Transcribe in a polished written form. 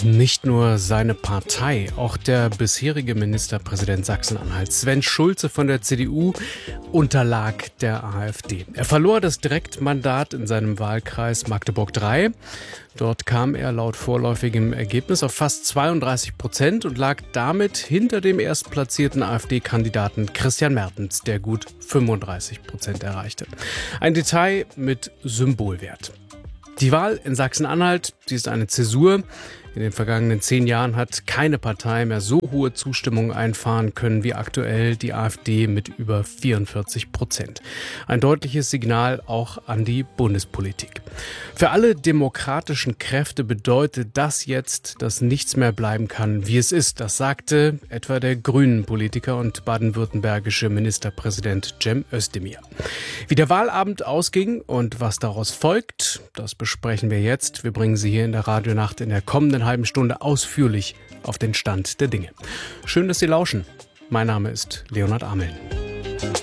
Nicht nur seine Partei, auch der bisherige Ministerpräsident Sachsen-Anhalts, Sven Schulze von der CDU, unterlag der AfD. Er verlor das Direktmandat in seinem Wahlkreis Magdeburg 3. Dort kam er laut vorläufigem Ergebnis auf fast 32% und lag damit hinter dem erstplatzierten AfD-Kandidaten Christian Mertens, der gut 35% erreichte. Ein Detail mit Symbolwert. Die Wahl in Sachsen-Anhalt, die ist eine Zäsur. In den vergangenen 10 Jahren hat keine Partei mehr so hohe Zustimmung einfahren können wie aktuell die AfD mit über 44%. Ein deutliches Signal auch an die Bundespolitik. Für alle demokratischen Kräfte bedeutet das jetzt, dass nichts mehr bleiben kann, wie es ist. Das sagte etwa der Grünen-Politiker und baden-württembergische Ministerpräsident Cem Özdemir. Wie der Wahlabend ausging und was daraus folgt, das besprechen wir jetzt. Wir bringen Sie hier in der Radionacht in der kommenden halben Stunde ausführlich auf den Stand der Dinge. Schön, dass Sie lauschen. Mein Name ist Leonhard Ameln.